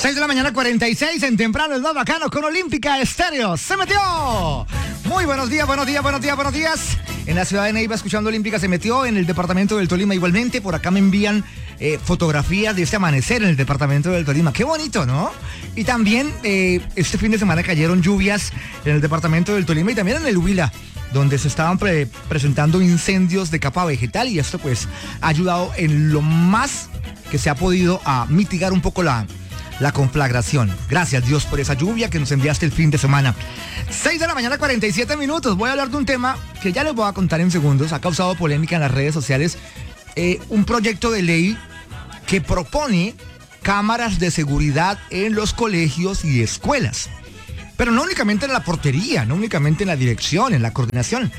6 de la mañana, 46 en temprano, el más bacano con Olímpica Estéreo. ¡Se metió! Muy buenos días, buenos días, buenos días, buenos días. En la ciudad de Neiva, escuchando Olímpica, se metió en el departamento del Tolima. Igualmente, por acá me envían fotografías de este amanecer en el departamento del Tolima. Qué bonito, ¿no? Y también este fin de semana cayeron lluvias en el departamento del Tolima y también en el Huila, donde se estaban presentando incendios de capa vegetal, y esto pues ha ayudado en lo más que se ha podido a mitigar un poco la conflagración. Gracias Dios por esa lluvia que nos enviaste el fin de semana. 6 de la mañana, 47 minutos. Voy a hablar de un tema que ya les voy a contar en segundos. Ha causado polémica en las redes sociales. Un proyecto de ley que propone cámaras de seguridad en los colegios y escuelas. Pero no únicamente en la portería, no únicamente en la dirección, en la coordinación.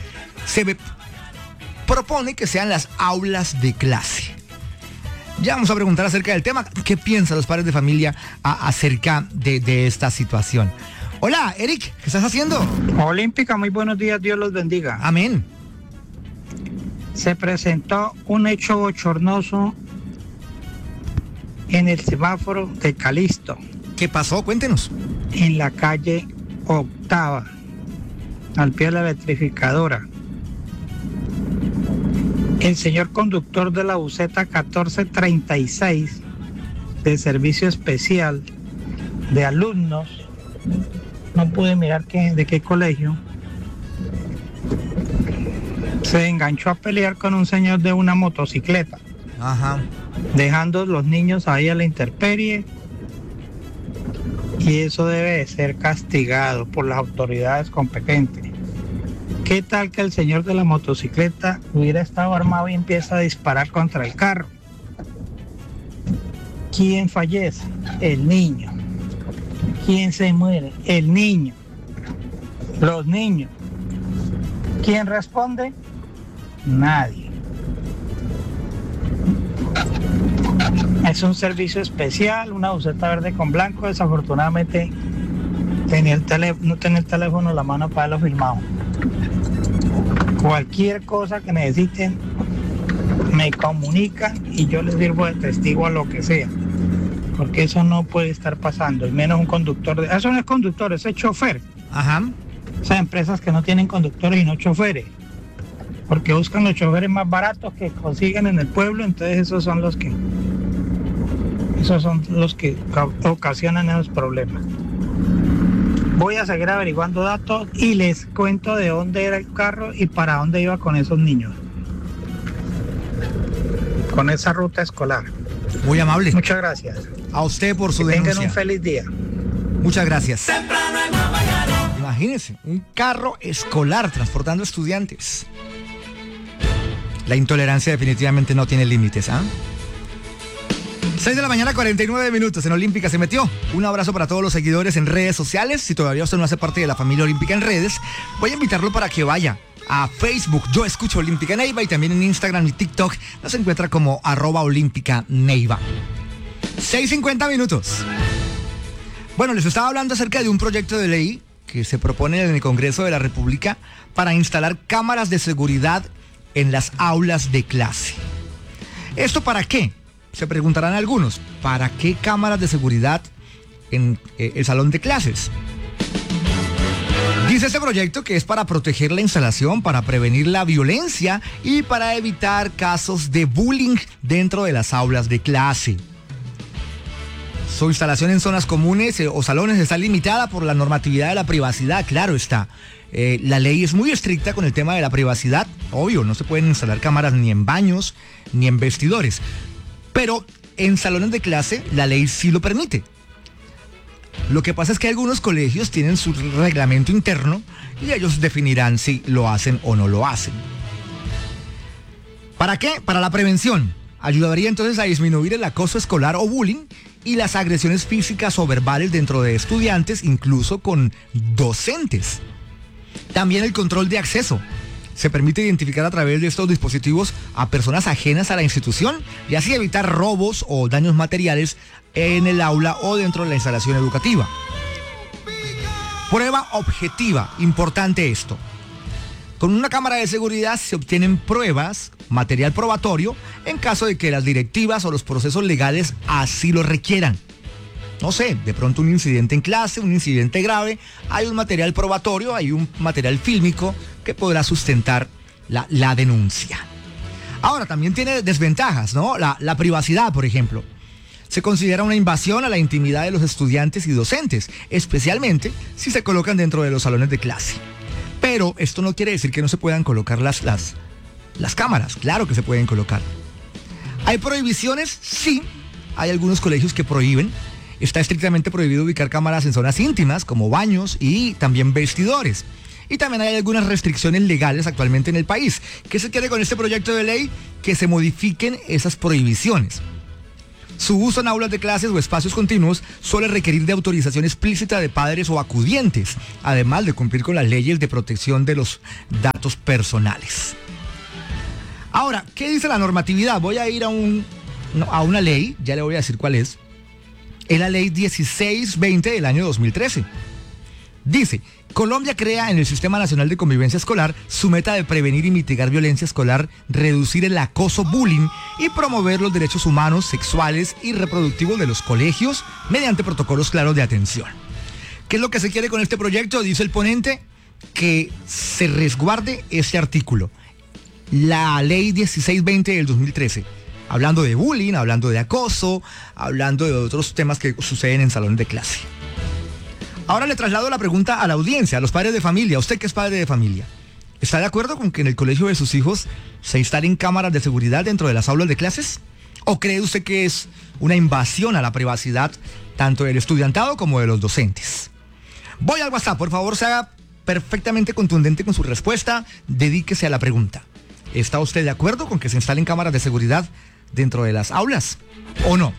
Propone que sean las aulas de clase. Ya vamos a preguntar acerca del tema. ¿Qué piensan los padres de familia acerca de esta situación? Hola, Eric, ¿qué estás haciendo? Olímpica, muy buenos días, Dios los bendiga. Amén. Se presentó un hecho bochornoso en el semáforo de Calixto. ¿Qué pasó? Cuéntenos. En la calle Octava, al pie de la electrificadora. El señor conductor de la buseta 1436 de servicio especial de alumnos, no pude mirar de qué colegio, se enganchó a pelear con un señor de una motocicleta. Ajá. Dejando los niños ahí a la intemperie, y eso debe de ser castigado por las autoridades competentes. ¿Qué tal que el señor de la motocicleta hubiera estado armado y empieza a disparar contra el carro? ¿Quién fallece? El niño. ¿Quién se muere? El niño. Los niños. ¿Quién responde? Nadie. Es un servicio especial, una buseta verde con blanco. Desafortunadamente no tenía el teléfono en la mano para haberlo filmado. Cualquier cosa que necesiten me comunican y yo les sirvo de testigo a lo que sea, porque eso no puede estar pasando, y menos un conductor eso no es conductor, eso es chofer. Ajá. O sea, empresas que no tienen conductores y no choferes, porque buscan los choferes más baratos que consiguen en el pueblo. Entonces esos son los que ocasionan esos problemas. Voy a seguir averiguando datos y les cuento de dónde era el carro y para dónde iba con esos niños, con esa ruta escolar. Muy amable. Muchas gracias. A usted por su denuncia. Tengan un feliz día. Muchas gracias. Imagínense, un carro escolar transportando estudiantes. La intolerancia definitivamente no tiene límites, ¿ah? 6 de la mañana, 49 minutos en Olímpica se metió. Un abrazo para todos los seguidores en redes sociales. Si todavía usted no hace parte de la familia Olímpica en redes, voy a invitarlo para que vaya a Facebook. Yo escucho Olímpica Neiva, y también en Instagram y TikTok nos encuentra como @Olímpica Neiva. 6:50 minutos. Bueno, les estaba hablando acerca de un proyecto de ley que se propone en el Congreso de la República para instalar cámaras de seguridad en las aulas de clase. ¿Esto para qué? Se preguntarán algunos, ¿para qué cámaras de seguridad en el salón de clases? Dice este proyecto que es para proteger la instalación, para prevenir la violencia y para evitar casos de bullying dentro de las aulas de clase. Su instalación en zonas comunes o salones está limitada por la normatividad de la privacidad, claro está. La ley es muy estricta con el tema de la privacidad. Obvio, no se pueden instalar cámaras ni en baños ni en vestidores. Pero en salones de clase la ley sí lo permite. Lo que pasa es que algunos colegios tienen su reglamento interno y ellos definirán si lo hacen o no lo hacen. ¿Para qué? Para la prevención. Ayudaría entonces a disminuir el acoso escolar o bullying y las agresiones físicas o verbales dentro de estudiantes, incluso con docentes. También el control de acceso. Se permite identificar a través de estos dispositivos a personas ajenas a la institución y así evitar robos o daños materiales en el aula o dentro de la instalación educativa. Prueba objetiva, importante esto. Con una cámara de seguridad se obtienen pruebas, material probatorio, en caso de que las directivas o los procesos legales así lo requieran. no sé, de pronto un incidente en clase, un incidente grave, hay un material probatorio, hay un material fílmico que podrá sustentar la denuncia. Ahora, también tiene desventajas, ¿no? La privacidad, por ejemplo. Se considera una invasión a la intimidad de los estudiantes y docentes, especialmente si se colocan dentro de los salones de clase. Pero esto no quiere decir que no se puedan colocar las cámaras. Claro que se pueden colocar. ¿Hay prohibiciones? Sí. Hay algunos colegios que prohíben. Está estrictamente prohibido ubicar cámaras en zonas íntimas, como baños y también vestidores. Y también hay algunas restricciones legales actualmente en el país. ¿Qué se quiere con este proyecto de ley? Que se modifiquen esas prohibiciones. Su uso en aulas de clases o espacios continuos suele requerir de autorización explícita de padres o acudientes, además de cumplir con las leyes de protección de los datos personales. Ahora, ¿qué dice la normatividad? Voy a ir a una ley, ya le voy a decir cuál es. Es la ley 1620 del año 2013. Dice: Colombia crea en el Sistema Nacional de Convivencia Escolar su meta de prevenir y mitigar violencia escolar, reducir el acoso, bullying y promover los derechos humanos, sexuales y reproductivos de los colegios mediante protocolos claros de atención. ¿Qué es lo que se quiere con este proyecto? Dice el ponente que se resguarde este artículo. La ley 1620 del 2013. Hablando de bullying, hablando de acoso, hablando de otros temas que suceden en salones de clase. Ahora le traslado la pregunta a la audiencia, a los padres de familia. ¿Usted que es padre de familia? ¿Está de acuerdo con que en el colegio de sus hijos se instalen cámaras de seguridad dentro de las aulas de clases? ¿O cree usted que es una invasión a la privacidad tanto del estudiantado como de los docentes? Voy al WhatsApp, por favor, sea perfectamente contundente con su respuesta, dedíquese a la pregunta. ¿Está usted de acuerdo con que se instalen cámaras de seguridad dentro de las aulas o no?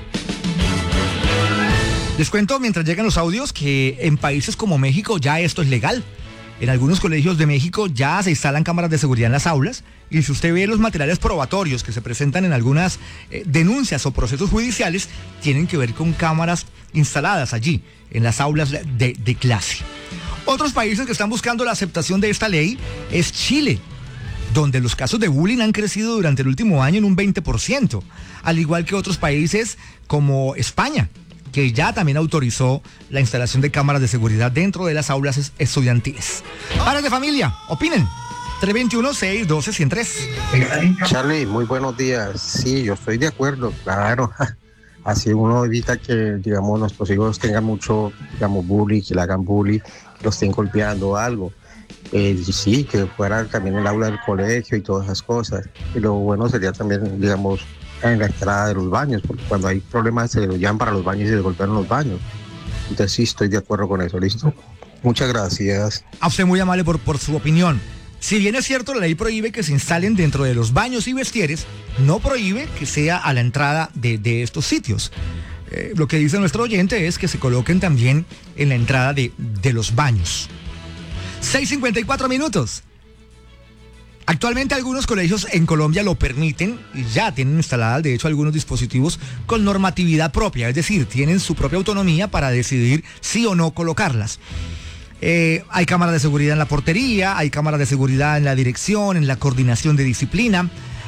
Les cuento mientras llegan los audios que en países como México ya esto es legal. En algunos colegios de México ya se instalan cámaras de seguridad en las aulas, y si usted ve los materiales probatorios que se presentan en algunas denuncias o procesos judiciales, tienen que ver con cámaras instaladas allí, en las aulas de clase. Otros países que están buscando la aceptación de esta ley es Chile, donde los casos de bullying han crecido durante el último año en un 20%, al igual que otros países como España, que ya también autorizó la instalación de cámaras de seguridad dentro de las aulas estudiantiles. Padres de familia, opinen. 321-612-103. Charlie, muy buenos días. Sí, yo estoy de acuerdo, claro. Así uno evita que, digamos, nuestros hijos tengan mucho, digamos, bullying, que le hagan bullying, que los estén golpeando o algo. Sí, que fuera también el aula del colegio y todas esas cosas. Y lo bueno sería también, digamos, en la entrada de los baños, porque cuando hay problemas se lo llaman para los baños y se golpean los baños. Entonces sí, estoy de acuerdo con eso, ¿listo? Muchas gracias. A usted muy amable por su opinión. Si bien es cierto, la ley prohíbe que se instalen dentro de los baños y vestieres, no prohíbe que sea a la entrada de estos sitios. Lo que dice nuestro oyente es que se coloquen también en la entrada de los baños. 6:54 minutos. Actualmente algunos colegios en Colombia lo permiten y ya tienen instaladas, de hecho, algunos dispositivos con normatividad propia, es decir, tienen su propia autonomía para decidir sí o no colocarlas. Hay cámaras de seguridad en la portería, hay cámaras de seguridad en la dirección, en la coordinación de disciplina,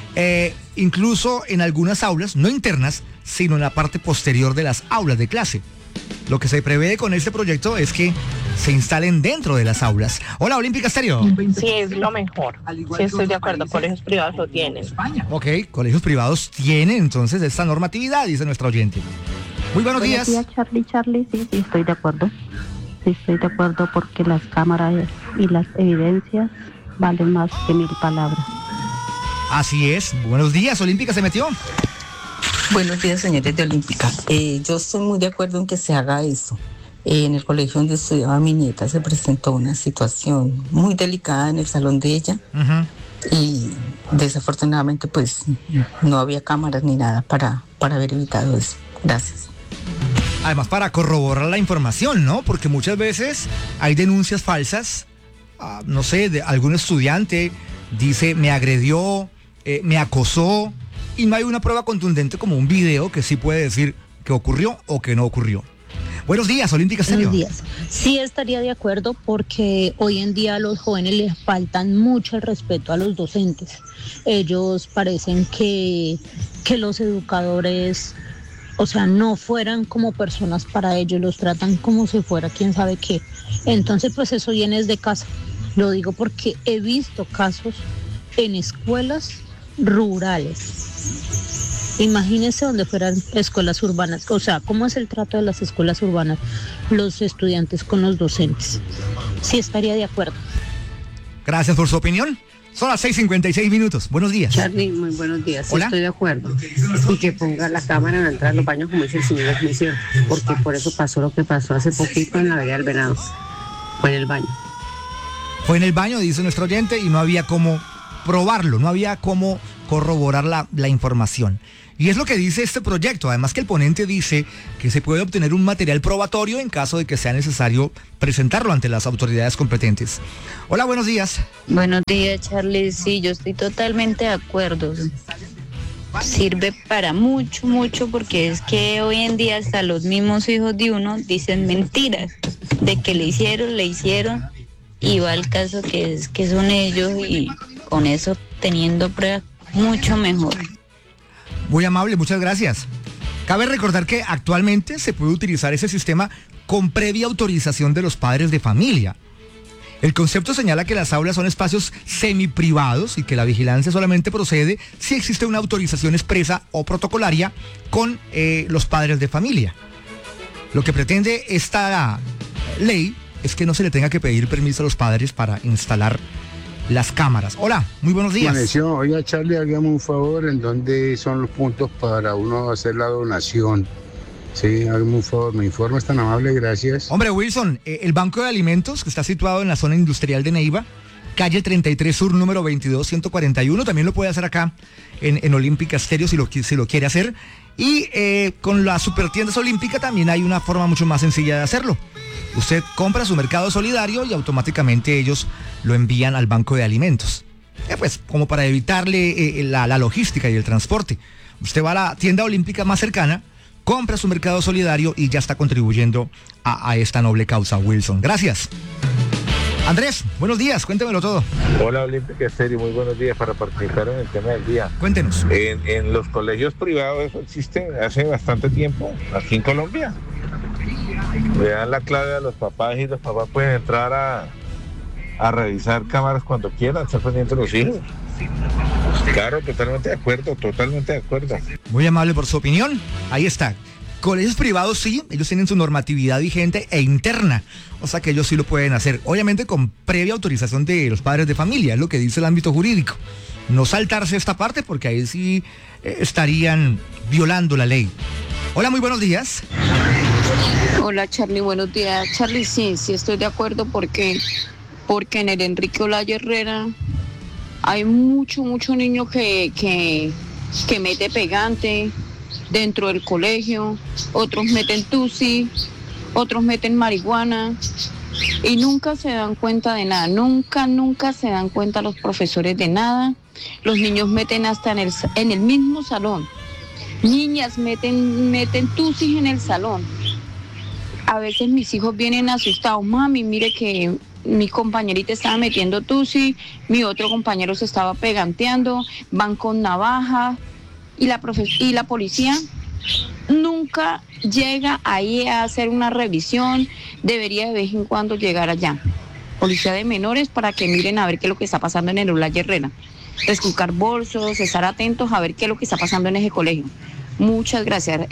incluso en algunas aulas, no internas, sino en la parte posterior de las aulas de clase. Lo que se prevé con este proyecto es que se instalen dentro de las aulas. Hola, Olímpica Estéreo. Sí, es lo mejor. Sí, estoy de acuerdo. Colegios privados lo tienen. Ok, colegios privados tienen entonces esta normatividad, dice nuestra oyente. Muy buenos días. Buenos días, Charlie. Sí, estoy de acuerdo. Sí, estoy de acuerdo porque las cámaras y las evidencias valen más que 1000 palabras. Así es. Buenos días, Olímpica se metió. Buenos días, señores de Olímpica. Yo estoy muy de acuerdo en que se haga eso. En el colegio donde estudiaba mi nieta se presentó una situación muy delicada en el salón de ella. Y desafortunadamente pues no había cámaras ni nada para haber evitado eso. Gracias. Además, para corroborar la información, ¿no? Porque muchas veces hay denuncias falsas, no sé, de algún estudiante dice me agredió, me acosó, y no hay una prueba contundente como un video que sí puede decir que ocurrió o que no ocurrió. Buenos días, Olímpica Estéreo. Buenos días. Sí, estaría de acuerdo porque hoy en día a los jóvenes les faltan mucho el respeto a los docentes. Ellos parecen que los educadores o sea, no fueran como personas para ellos, los tratan como si fuera quién sabe qué. Entonces, pues eso viene desde casa. Lo digo porque he visto casos en escuelas rurales. Imagínense donde fueran escuelas urbanas. O sea, ¿cómo es el trato de las escuelas urbanas, los estudiantes con los docentes? Sí estaría de acuerdo. Gracias por su opinión. Son las 6:56. Buenos días. Charlie, muy buenos días. Sí, Hola. estoy de acuerdo. Y que ponga la cámara en la entrada de los baños, como dice el señor, es muy cierto. Porque por eso pasó lo que pasó hace poquito en la vereda del Venado. Fue en el baño. Fue en el baño, dice nuestro oyente, y no había cómo probarlo, no había cómo corroborar la información. Y es lo que dice este proyecto. Además que el ponente dice que se puede obtener un material probatorio en caso de que sea necesario presentarlo ante las autoridades competentes. Hola, buenos días. Buenos días, Charlie. Sí, yo estoy totalmente de acuerdo. Sirve para mucho, mucho, porque es que hoy en día hasta los mismos hijos de uno dicen mentiras de que le hicieron, y va al caso que son ellos, y con eso teniendo pruebas mucho mejor. Muy amable, muchas gracias. Cabe recordar que actualmente se puede utilizar ese sistema con previa autorización de los padres de familia. El concepto señala que las aulas son espacios semiprivados y que la vigilancia solamente procede si existe una autorización expresa o protocolaria con los padres de familia. Lo que pretende esta ley es que no se le tenga que pedir permiso a los padres para instalar las cámaras. Hola, muy buenos días. Amaneció. Oiga, Charlie, hágame un favor, ¿en dónde son los puntos para uno hacer la donación? Sí, hágame un favor, me informa, es tan amable, gracias. Hombre, Wilson, el Banco de Alimentos, que está situado en la zona industrial de Neiva, calle 33 Sur, número 22141, también lo puede hacer acá en Olímpica Estéreo si lo quiere hacer. Y con la Supertiendas Olímpica también hay una forma mucho más sencilla de hacerlo. Usted compra su mercado solidario y automáticamente ellos lo envían al Banco de Alimentos. Pues como para evitarle la logística y el transporte. Usted va a la tienda olímpica más cercana, compra su mercado solidario y ya está contribuyendo a esta noble causa, Wilson. Gracias. Andrés, buenos días, cuéntemelo todo. Hola, Olímpica Estéreo, muy buenos días para participar en el tema del día. Cuéntenos. En los colegios privados eso existe hace bastante tiempo, aquí en Colombia. Le dan la clave a los papás y los papás pueden entrar a revisar cámaras cuando quieran, estar pendientes de los hijos. Claro, totalmente de acuerdo. Muy amable por su opinión. Ahí está. Colegios privados sí, ellos tienen su normatividad vigente e interna, o sea que ellos sí lo pueden hacer, obviamente con previa autorización de los padres de familia, es lo que dice el ámbito jurídico. No saltarse esta parte porque ahí sí estarían violando la ley. Hola, muy buenos días. Hola, Charlie, buenos días. Charlie, sí estoy de acuerdo porque en el Enrique Olaya Herrera hay mucho niño que mete pegante dentro del colegio, otros meten tusi, otros meten marihuana y nunca se dan cuenta de nada, nunca se dan cuenta los profesores de nada. Los niños meten hasta en el mismo salón, niñas meten tusis en el salón. A veces mis hijos vienen asustados, mami, mire que mi compañerita estaba metiendo tusi, mi otro compañero se estaba peganteando, van con navaja. Y la policía nunca llega ahí a hacer una revisión, debería de vez en cuando llegar allá. Policía de menores para que miren a ver qué es lo que está pasando en el Olaya Herrera. Esculcar bolsos, estar atentos a ver qué es lo que está pasando en ese colegio. Muchas gracias.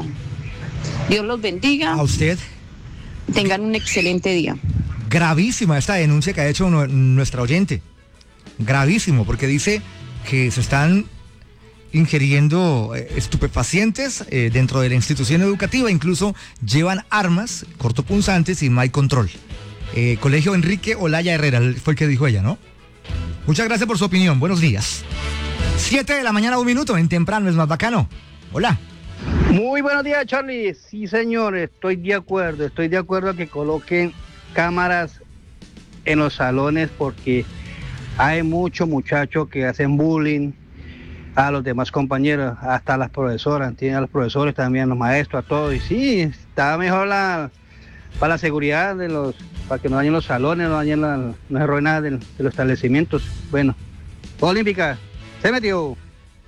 Dios los bendiga. A usted. Tengan un excelente día. Gravísima esta denuncia que ha hecho nuestra oyente. Gravísimo, porque dice que se están ingiriendo estupefacientes dentro de la institución educativa, incluso llevan armas cortopunzantes y no hay control. Colegio Enrique Olaya Herrera, fue el que dijo ella, ¿no? Muchas gracias por su opinión, buenos días. 7 de la mañana, 1 minuto, en temprano es más bacano. Hola. Muy buenos días, Charlie. Sí, señor, estoy de acuerdo a que coloquen cámaras en los salones porque hay muchos muchachos que hacen bullying a los demás compañeros, hasta las profesoras, tienen a los profesores también, los maestros, a todos, y sí, está mejor para la seguridad para que no dañen los salones, no se roben nada de los establecimientos. Bueno, Olímpica, se metió.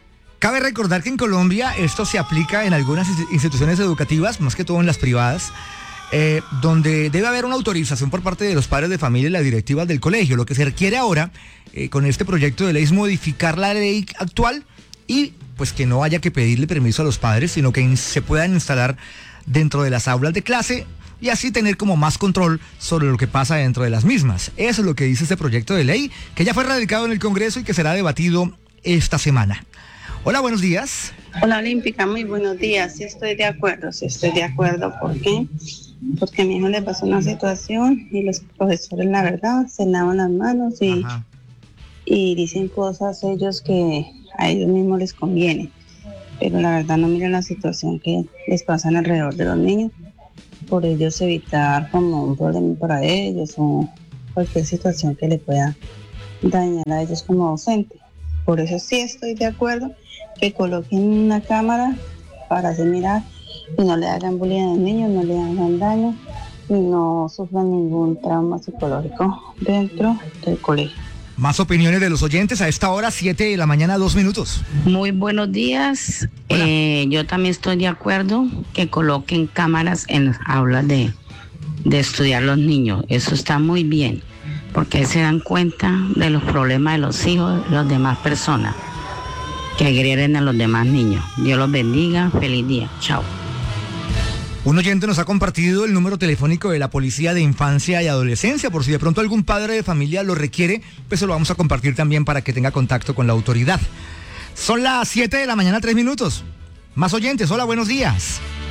Cabe recordar que en Colombia esto se aplica en algunas instituciones educativas, más que todo en las privadas, donde debe haber una autorización por parte de los padres de familia y las directivas del colegio. Lo que se requiere ahora con este proyecto de ley es modificar la ley actual y pues que no haya que pedirle permiso a los padres, sino que se puedan instalar dentro de las aulas de clase y así tener como más control sobre lo que pasa dentro de las mismas. Eso es lo que dice este proyecto de ley, que ya fue radicado en el Congreso y que será debatido esta semana. Hola, buenos días. Hola, Olímpica, muy buenos días. Sí estoy de acuerdo. ¿Por qué? Porque a mi hijo le pasó una situación y los profesores, la verdad, se lavan las manos y dicen cosas ellos que a ellos mismos les conviene. Pero la verdad no miran la situación que les pasa alrededor de los niños, por ellos evitar como un problema para ellos o cualquier situación que le pueda dañar a ellos como docente. Por eso sí estoy de acuerdo que coloquen una cámara para hacer mirar y no le hagan bullying a los niños, no le hagan daño y no sufran ningún trauma psicológico dentro del colegio. Más opiniones de los oyentes a esta hora, 7 de la mañana, 2 minutos. Muy buenos días. Yo también estoy de acuerdo que coloquen cámaras en las aulas de estudiar los niños. Eso está muy bien, porque se dan cuenta de los problemas de los hijos de las demás personas que agreden a los demás niños. Dios los bendiga. Feliz día. Chao. Un oyente nos ha compartido el número telefónico de la Policía de Infancia y Adolescencia, por si de pronto algún padre de familia lo requiere, pues se lo vamos a compartir también para que tenga contacto con la autoridad. Son las 7 de la mañana, 3 minutos. Más oyentes, hola, buenos días.